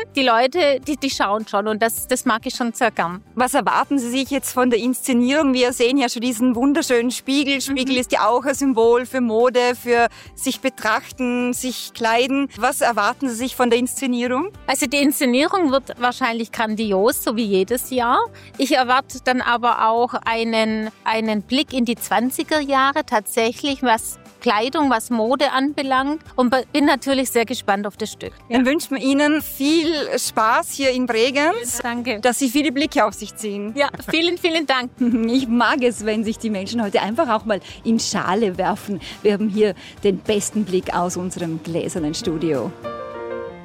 Die Leute, die schauen schon und das mag ich schon sehr gern. Was erwarten Sie sich jetzt von der Inszenierung? Wir sehen ja schon diesen wunderschönen Spiegel. Spiegel ist ja auch ein Symbol für Mode, für sich betrachten, sich kleiden. Was erwarten Sie sich von der Inszenierung? Also die Inszenierung wird wahrscheinlich grandios, so wie jedes Jahr. Ich erwarte dann aber auch einen Blick in die 20er Jahre tatsächlich, was Kleidung, was Mode anbelangt und bin natürlich sehr gespannt auf das Stück. Dann wünschen wir Ihnen viel Spaß hier in Bregenz. Danke. Dass Sie viele Blicke auf sich ziehen. Ja, vielen, vielen Dank. Ich mag es, wenn sich die Menschen heute einfach auch mal in Schale werfen. Wir haben hier den besten Blick aus unserem gläsernen Studio.